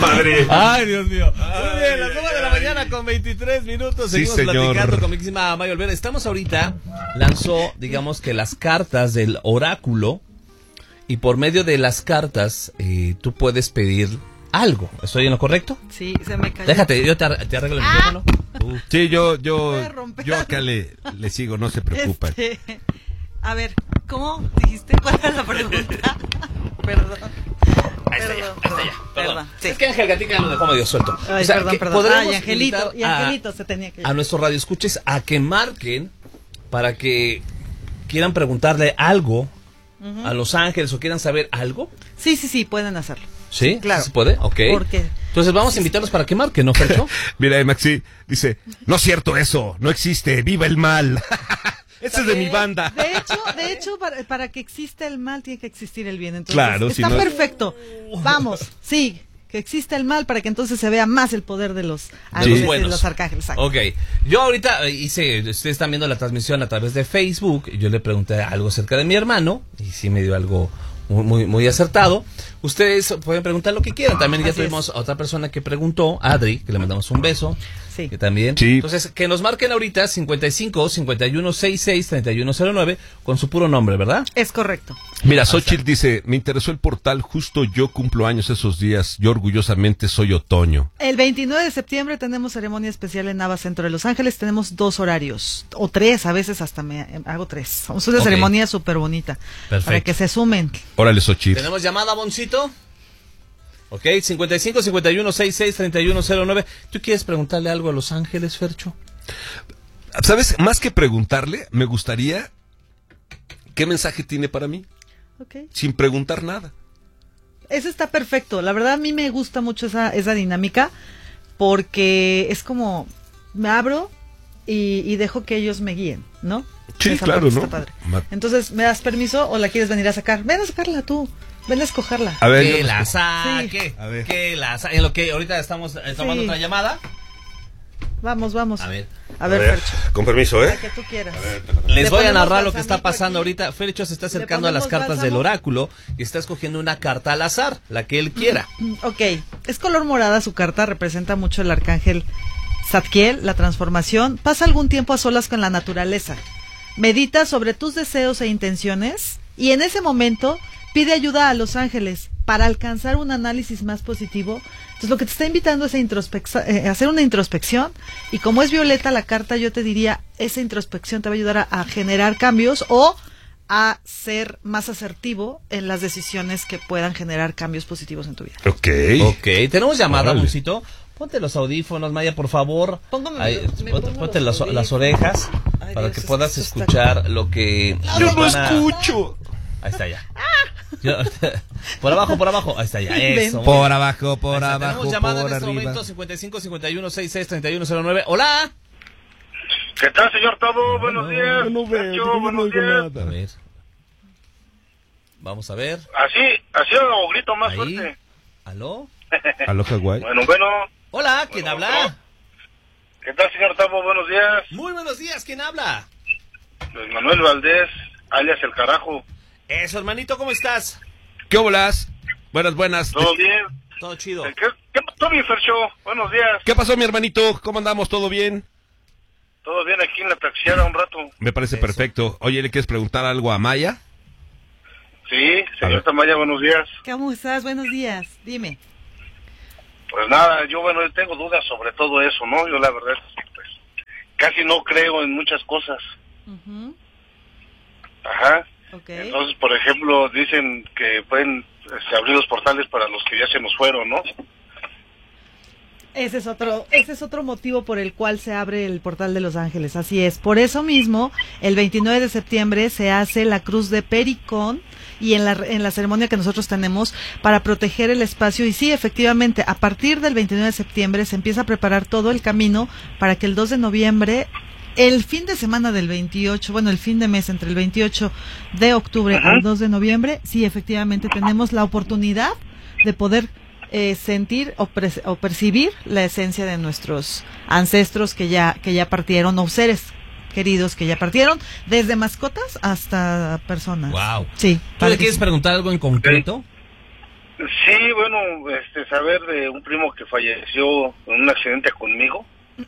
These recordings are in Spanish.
padre. Ay, Dios mío. Muy bien, las 9 de la mañana con 23 minutos. Seguimos platicando con mi queridísima Maya Olvera. Estamos ahorita, lanzó, digamos que las cartas del oráculo. Y por medio de las cartas, tú puedes pedir algo. ¿Estoy en lo correcto? Sí, se me cayó. Déjate, yo te arreglo el micrófono. Sí, yo acá le sigo, no se preocupen. A ver, ¿cómo dijiste? ¿Cuál era la pregunta? Perdón. Ahí está ya. Perdón. Sí. Es que Ángel Gatica lo dejó medio suelto. Ay, perdón. Podremos y Angelito se tenía que ir. A nuestros radioescuches a que marquen para que quieran preguntarle algo a Los Ángeles o quieran saber algo. Sí, pueden hacerlo. ¿Sí? Claro. ¿Sí se puede? Ok. Porque entonces vamos a invitarlos para que marquen, ¿no, Fercho? Mira, Maxi dice, no es cierto eso, no existe, viva el mal. Ese es de mi banda. De hecho, para que exista el mal tiene que existir el bien. Entonces, claro, está perfecto. Vamos, sí, que exista el mal para que entonces se vea más el poder de los ángeles y los arcángeles. Ok, yo ahorita ustedes están viendo la transmisión a través de Facebook, yo le pregunté algo acerca de mi hermano y sí me dio algo muy acertado. Ustedes pueden preguntar lo que quieran. También ya tuvimos a otra persona que preguntó, Adri, que le mandamos un beso. Sí. Que también. Sí. Entonces, que nos marquen ahorita 55 51 66 3109 con su puro nombre, ¿verdad? Es correcto. Mira, Xochitl dice, me interesó el portal, justo yo cumplo años esos días, yo orgullosamente soy otoño. El 29 de septiembre tenemos ceremonia especial en Nava Centro de Los Ángeles, tenemos 2 horarios, o 3, a veces hasta hago 3. Es una ceremonia súper bonita. Perfecto. Para que se sumen. Órale, Xochitl. ¿Tenemos llamada, Boncito? Ok, 55 51 66 3109. ¿Tú quieres preguntarle algo a Los Ángeles, Fercho? ¿Sabes? Más que preguntarle, me gustaría, ¿qué mensaje tiene para mí? Okay. Sin preguntar nada. Eso está perfecto. La verdad a mí me gusta mucho esa dinámica porque es como me abro y dejo que ellos me guíen, ¿no? Sí, esa claro, ¿no? Está padre. Entonces, ¿me das permiso o la quieres venir a sacar? Ven a sacarla tú. Ven a escogerla. A ver, que la saque. Sí. A ver. Que la saque. En lo que ahorita estamos tomando otra llamada. Vamos. A ver, Fercho. Con permiso, ¿eh? La que tú quieras. Les voy a narrar lo que está pasando ahorita. Fercho se está acercando a las cartas bálsamo del oráculo y está escogiendo una carta al azar, la que él quiera. Ok, es color morada su carta, representa mucho el arcángel Zadkiel, la transformación. Pasa algún tiempo a solas con la naturaleza. Medita sobre tus deseos e intenciones y en ese momento pide ayuda a los ángeles para alcanzar un análisis más positivo. Entonces lo que te está invitando es a hacer una introspección y como es violeta la carta, yo te diría, esa introspección te va a ayudar a generar cambios o a ser más asertivo en las decisiones que puedan generar cambios positivos en tu vida. Ok, tenemos llamada, Moncito. Ponte los audífonos, Maya, por favor. Ponte las orejas. Ay, para Dios, que puedas escuchar lo que... Yo no escucho. Ahí está ya. Por abajo, ahí está ya. Eso. Por abajo, Tenemos llamada por en este arriba. momento, 55 51 66 3109. Hola. ¿Qué tal, señor Tabo? Buenos días. Buenos días. A ver. Vamos a ver. Así o grito más ahí. Fuerte. ¿Aló? ¿Aló, Hawái? Bueno. Hola, ¿quién habla? ¿Qué tal, señor Tabo? Buenos días. Muy buenos días, ¿quién habla? Luis Manuel Valdés, alias El Carajo. Eso, hermanito, ¿cómo estás? ¿Qué bolas? Buenas. ¿Todo bien? Todo chido. ¿Qué pasó, mi Fercho? Buenos días. ¿Qué pasó, mi hermanito? ¿Cómo andamos? ¿Todo bien? Todo bien aquí en la taxiera un rato. Me parece perfecto. Oye, ¿le quieres preguntar algo a Maya? Sí, señorita Maya, buenos días. ¿Cómo estás? Buenos días. Dime. Pues nada, yo tengo dudas sobre todo eso, ¿no? Yo la verdad es que pues casi no creo en muchas cosas. Ajá. Okay. Entonces, por ejemplo, dicen que pueden abrir los portales para los que ya se nos fueron, ¿no? Ese es otro motivo por el cual se abre el portal de Los Ángeles, así es. Por eso mismo, el 29 de septiembre se hace la cruz de Pericón y en la ceremonia que nosotros tenemos para proteger el espacio. Y sí, efectivamente, a partir del 29 de septiembre se empieza a preparar todo el camino para que el 2 de noviembre, el fin de semana del 28, el fin de mes entre el 28 de octubre al 2 de noviembre, sí, efectivamente tenemos la oportunidad de poder sentir o percibir la esencia de nuestros ancestros que ya partieron, o seres queridos que ya partieron, desde mascotas hasta personas. Wow. Sí. ¿Tú le quieres preguntar algo en concreto? Sí, bueno, saber de un primo que falleció en un accidente conmigo.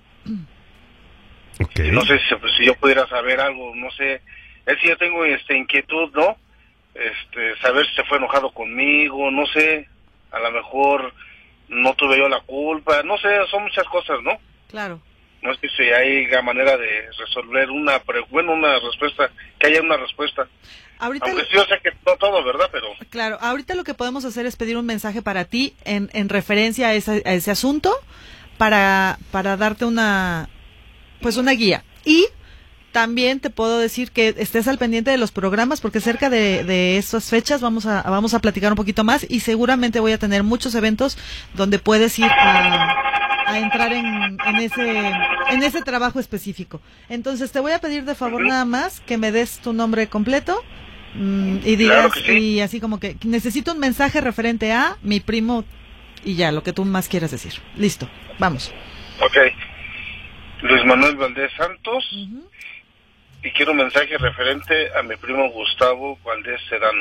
Okay. No sé si yo pudiera saber algo, no sé. Es que yo tengo inquietud, ¿no? Saber si se fue enojado conmigo, no sé. A lo mejor no tuve yo la culpa, no sé, son muchas cosas, ¿no? Claro. No sé si hay manera de resolver una respuesta, que haya una respuesta. Ahorita aunque yo sé que no todo, ¿verdad? Pero claro, ahorita lo que podemos hacer es pedir un mensaje para ti en referencia a ese asunto para darte una guía. Y también te puedo decir que estés al pendiente de los programas porque cerca de estas fechas vamos a platicar un poquito más y seguramente voy a tener muchos eventos donde puedes ir a entrar en ese trabajo específico. Entonces te voy a pedir de favor nada más que me des tu nombre completo y digas, claro que sí. Y así como que necesito un mensaje referente a mi primo y ya, lo que tú más quieras decir. Listo, vamos. Ok. Luis Manuel Valdés Santos. Y quiero un mensaje referente a mi primo Gustavo Valdés Sedano.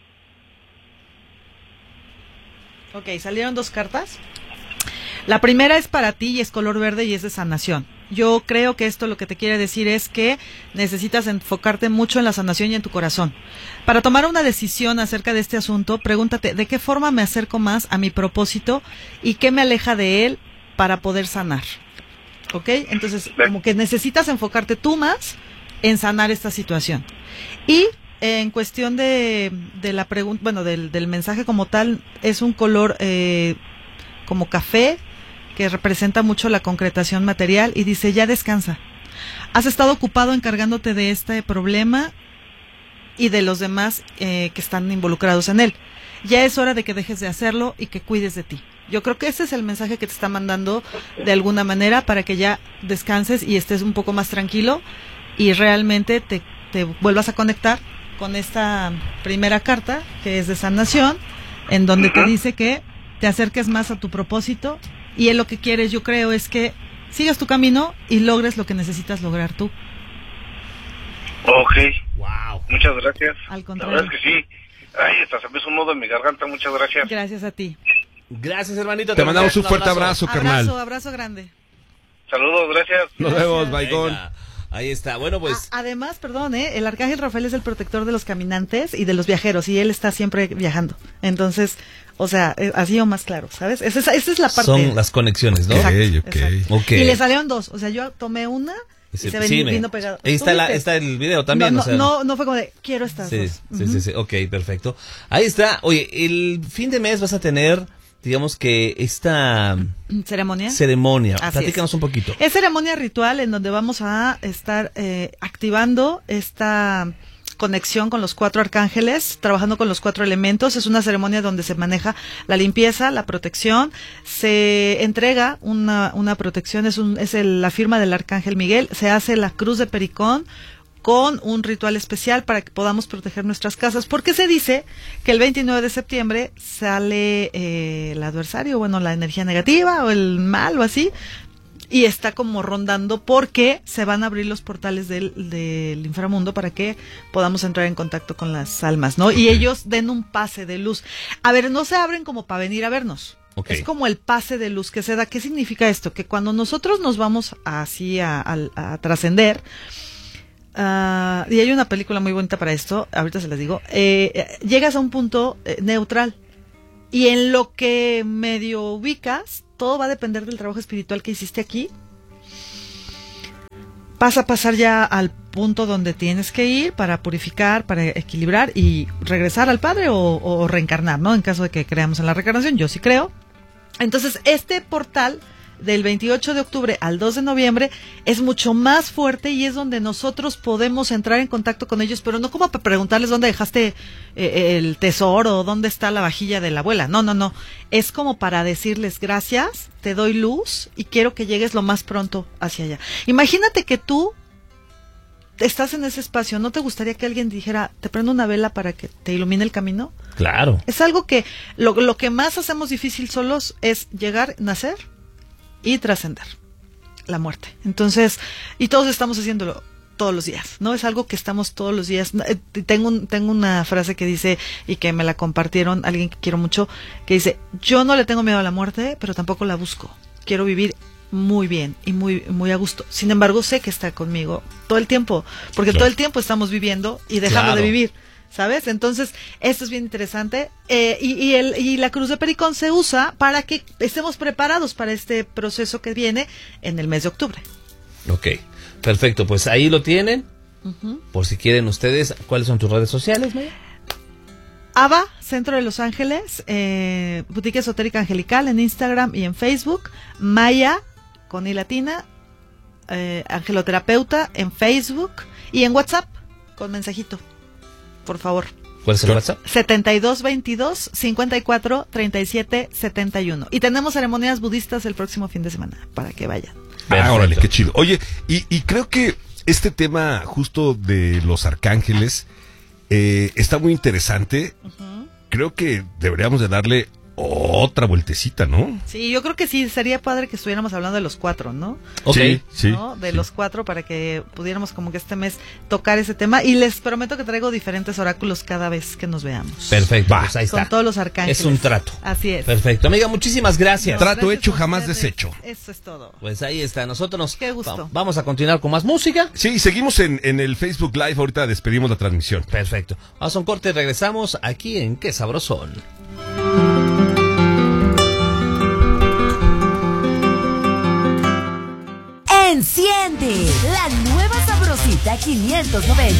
Ok, salieron 2 cartas. La primera es para ti y es color verde y es de sanación. Yo creo que esto lo que te quiere decir es que necesitas enfocarte mucho en la sanación y en tu corazón. Para tomar una decisión acerca de este asunto, pregúntate de qué forma me acerco más a mi propósito y qué me aleja de él para poder sanar. ¿Ok? Entonces, como que necesitas enfocarte tú más en sanar esta situación. Y en cuestión de la pregunta, bueno, del mensaje como tal, es un color como café, que representa mucho la concretación material, y dice, ya descansa. Has estado ocupado encargándote de este problema y de los demás que están involucrados en él. Ya es hora de que dejes de hacerlo y que cuides de ti. Yo creo que ese es el mensaje que te está mandando de alguna manera para que ya descanses y estés un poco más tranquilo y realmente te vuelvas a conectar con esta primera carta, que es de sanación, en donde te dice que te acerques más a tu propósito. Y él lo que quieres, yo creo, es que sigas tu camino y logres lo que necesitas lograr tú. Ok. Wow. Muchas gracias. Al contrario. La verdad es que sí. Ay, hasta se me hizo un nudo en mi garganta. Muchas gracias. Gracias a ti. Gracias, hermanito. Te mandamos un fuerte abrazo, carnal. Abrazo grande. Saludos, gracias. Nos vemos, Baigón. Ahí está. Bueno, pues. Además, perdón, el arcángel Rafael es el protector de los caminantes y de los viajeros, y él está siempre viajando. Entonces, o sea, así o más claro, ¿sabes? Esa es la parte. Son las conexiones, ¿no? Exacto. Y le salieron 2. O sea, yo tomé una y se vino pegado. Ahí está el video también. No fue como de, quiero estas dos. Sí. Ok, perfecto. Ahí está. Oye, el fin de mes vas a tener, digamos que esta ceremonia. Platícanos un poquito. Es ceremonia ritual en donde vamos a estar activando esta conexión con los 4 arcángeles, trabajando con los 4 elementos. Es una ceremonia donde se maneja la limpieza, la protección, se entrega una protección, es la firma del arcángel Miguel, se hace la cruz de Pericón con un ritual especial para que podamos proteger nuestras casas, porque se dice que el 29 de septiembre sale el adversario, bueno, la energía negativa o el mal o así, y está como rondando porque se van a abrir los portales del inframundo para que podamos entrar en contacto con las almas, ¿no? Y ellos den un pase de luz. A ver, no se abren como para venir a vernos. Es como el pase de luz que se da. ¿Qué significa esto? Que cuando nosotros nos vamos así a trascender, y hay una película muy bonita para esto, ahorita se las digo, llegas a un punto neutral, y en lo que medio ubicas, todo va a depender del trabajo espiritual que hiciste aquí. Vas a pasar ya al punto donde tienes que ir para purificar, para equilibrar y regresar al Padre o reencarnar, ¿no? En caso de que creamos en la reencarnación, yo sí creo. Entonces, este portal del 28 de octubre al 2 de noviembre es mucho más fuerte y es donde nosotros podemos entrar en contacto con ellos, pero no como para preguntarles dónde dejaste el tesoro, dónde está la vajilla de la abuela. No. Es como para decirles gracias, te doy luz y quiero que llegues lo más pronto hacia allá. Imagínate que tú estás en ese espacio, ¿no te gustaría que alguien dijera, te prendo una vela para que te ilumine el camino? Claro. Es algo que lo que más hacemos difícil solos es llegar, nacer y trascender la muerte. Entonces, y todos estamos haciéndolo. todos los días, ¿no? Es algo que estamos todos los días. Tengo una frase que dice, y que me la compartieron alguien que quiero mucho, que dice: yo no le tengo miedo a la muerte, pero tampoco la busco. Quiero vivir muy bien y muy, muy a gusto. Sin embargo, sé que está conmigo todo el tiempo, porque todo el tiempo estamos viviendo y dejando de vivir, ¿sabes? Entonces, esto es bien interesante. Y la cruz de Pericón se usa para que estemos preparados para este proceso que viene en el mes de octubre. Ok, perfecto. Pues ahí lo tienen. Por si quieren ustedes, ¿cuáles son tus redes sociales, Maya? Ava, Centro de Los Ángeles, Boutique Esotérica Angelical en Instagram y en Facebook. Maya, con I latina, Angeloterapeuta en Facebook y en WhatsApp, con mensajito, por favor. ¿Cuál es el WhatsApp? 7222-543771. Y tenemos ceremonias budistas el próximo fin de semana, para que vayan. Órale, qué chido. Oye, y creo que este tema justo de los arcángeles está muy interesante. Creo que deberíamos de darle otra vueltecita, ¿no? Sí, yo creo que sí, sería padre que estuviéramos hablando de los 4, ¿no? Okay. Sí, ¿no? De los 4, para que pudiéramos como que este mes tocar ese tema. Y les prometo que traigo diferentes oráculos cada vez que nos veamos. Perfecto, pues ahí está. Con todos los arcángeles. Es un trato. Así es. Perfecto. Amiga, muchísimas gracias. Trato hecho, jamás deshecho. Eso es todo. Pues ahí está. Nosotros Qué gusto. Vamos a continuar con más música. Sí, seguimos en el Facebook Live. Ahorita despedimos la transmisión. Perfecto. Vamos a un corte y regresamos aquí en Qué Sabrosón. Enciende la nueva Sabrosita 590.